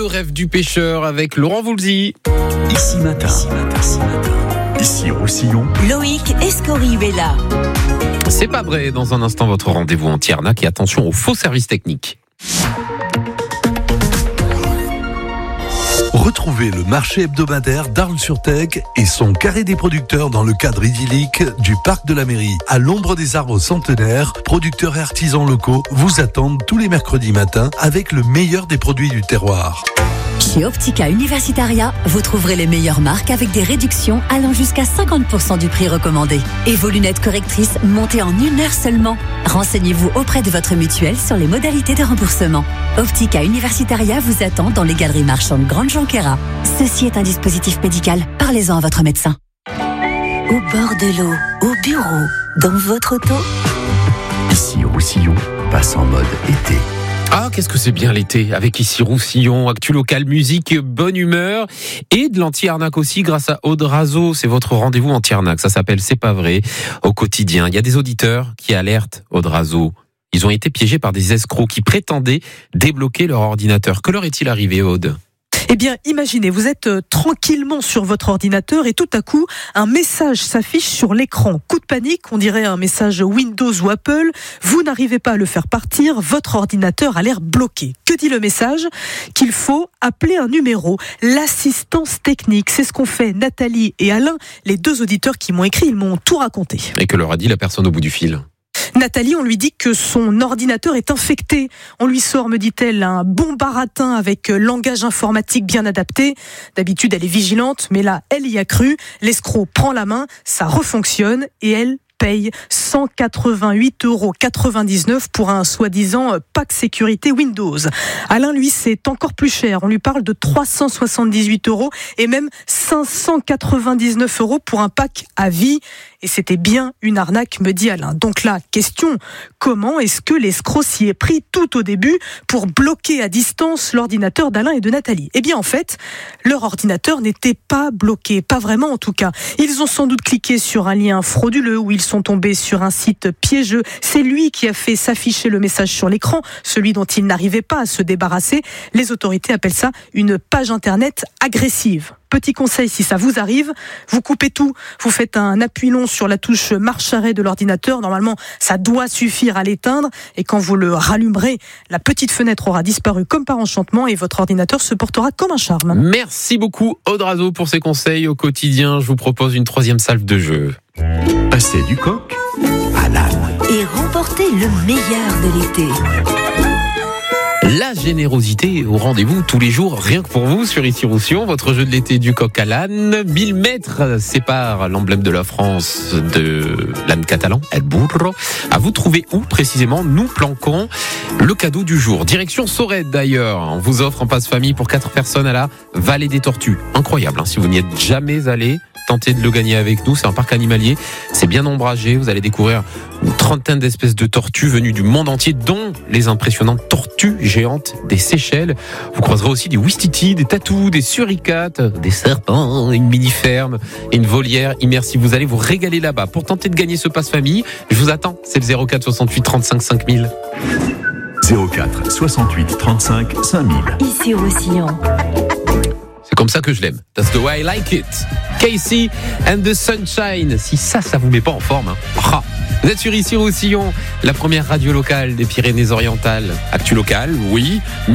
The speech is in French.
Le rêve du pêcheur avec Laurent Voulzy. Ici matin. Ici Roussillon. Loïc Escorihuela. C'est pas vrai, dans un instant votre rendez-vous anti-arnaque et attention aux faux services techniques. Retrouvez le marché hebdomadaire d'Arles-sur-Tech et son carré des producteurs dans le cadre idyllique du parc de la mairie. À l'ombre des arbres centenaires, producteurs et artisans locaux vous attendent tous les mercredis matins avec le meilleur des produits du terroir. Chez Optica Universitaria, vous trouverez les meilleures marques avec des réductions allant jusqu'à 50% du prix recommandé. Et vos lunettes correctrices montées en 1 heure seulement. Renseignez-vous auprès de votre mutuelle sur les modalités de remboursement. Optica Universitaria vous attend dans les galeries marchandes Grande Jonquera. Ceci est un dispositif médical. Parlez-en à votre médecin. Au bord de l'eau, au bureau, dans votre auto. Ici Roussillon passe en mode été. Ah, qu'est-ce que c'est bien l'été, avec ici Roussillon, actu local, musique, bonne humeur et de l'anti-arnaque aussi grâce à Aude Razo. C'est votre rendez-vous anti-arnaque, ça s'appelle C'est pas vrai au quotidien. Il y a des auditeurs qui alertent Aude Razo. Ils ont été piégés par des escrocs qui prétendaient débloquer leur ordinateur. Que leur est-il arrivé, Aude ? Eh bien, imaginez, vous êtes tranquillement sur votre ordinateur et tout à coup, un message s'affiche sur l'écran. Coup de panique, on dirait un message Windows ou Apple. Vous n'arrivez pas à le faire partir, votre ordinateur a l'air bloqué. Que dit le message ? Qu'il faut appeler un numéro, l'assistance technique. C'est ce qu'ont fait Nathalie et Alain, les 2 auditeurs qui m'ont écrit, ils m'ont tout raconté. Et que leur a dit la personne au bout du fil ? Nathalie, on lui dit que son ordinateur est infecté. On lui sort, me dit-elle, un bon baratin avec langage informatique bien adapté. D'habitude, elle est vigilante, mais là, elle y a cru. L'escroc prend la main, ça refonctionne et elle paye 188,99 € pour un soi-disant pack sécurité Windows. Alain, lui, c'est encore plus cher. On lui parle de 378 € et même 599 € pour un pack à vie. Et c'était bien une arnaque, me dit Alain. Donc là, question, comment est-ce que l'escroc s'y est pris tout au début pour bloquer à distance l'ordinateur d'Alain et de Nathalie ? Eh bien, en fait, leur ordinateur n'était pas bloqué, pas vraiment en tout cas. Ils ont sans doute cliqué sur un lien frauduleux ou ils sont tombés sur un site piégeux. C'est lui qui a fait s'afficher le message sur l'écran, celui dont ils n'arrivaient pas à se débarrasser. Les autorités appellent ça une page internet agressive. Petit conseil, si ça vous arrive, vous coupez tout, vous faites un appui long sur la touche marche-arrêt de l'ordinateur. Normalement, ça doit suffire à l'éteindre. Et quand vous le rallumerez, la petite fenêtre aura disparu comme par enchantement et votre ordinateur se portera comme un charme. Merci beaucoup Aude Razo pour ces conseils au quotidien. Je vous propose une 3e salve de jeu. Passez du coq à l'âne. Et remportez le meilleur de l'été. La générosité au rendez-vous tous les jours, rien que pour vous sur Ici Roussillon, votre jeu de l'été du coq à l'âne. 1000 mètres sépare l'emblème de la France de l'âne catalan, El Burro. À vous de trouver où précisément nous planquons le cadeau du jour. Direction Sorède d'ailleurs. On vous offre un passe-famille pour 4 personnes à la Vallée des Tortues. Incroyable, hein, si vous n'y êtes jamais allé. Tentez de le gagner avec nous, c'est un parc animalier, c'est bien ombragé, vous allez découvrir une 30aine d'espèces de tortues venues du monde entier, dont les impressionnantes tortues géantes des Seychelles. Vous croiserez aussi des ouistitis, des tatous, des suricates, des serpents, une mini-ferme et une volière immersive. Vous allez vous régaler là-bas. Pour tenter de gagner ce passe-famille, je vous attends, c'est le 04 68 35 5000. 04 68 35 5000. Ici Roussillon. C'est comme ça que je l'aime. That's the way I like it. Casey and the Sunshine. Si ça vous met pas en forme, hein. Ah. Vous êtes sur Ici Roussillon, la première radio locale des Pyrénées-Orientales. Actu locale, oui.